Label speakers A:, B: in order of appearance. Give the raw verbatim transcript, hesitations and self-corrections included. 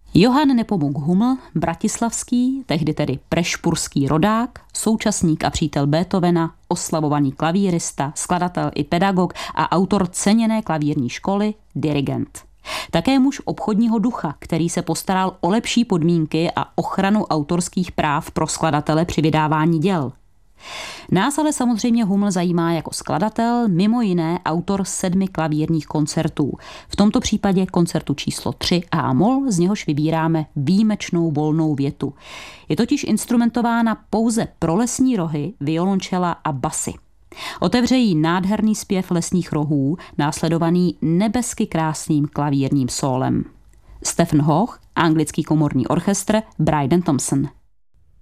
A: Johann Nepomuk Hummel, bratislavský, tehdy tedy prešpurský rodák, současník a přítel Beethovena, oslavovaný klavírista, skladatel i pedagog a autor ceněné klavírní školy, dirigent. Také muž obchodního ducha, který se postaral o lepší podmínky a ochranu autorských práv pro skladatele při vydávání děl. Nás ale samozřejmě Hummel zajímá jako skladatel, mimo jiné autor sedmi klavírních koncertů. V tomto případě koncertu číslo tři A-moll, z něhož vybíráme výjimečnou volnou větu. Je totiž instrumentována pouze pro lesní rohy, violončela a basy. Otevře jí nádherný zpěv lesních rohů, následovaný nebesky krásným klavírním sólem. Stephen Hoch, anglický komorní orchestr, Bryden Thompson.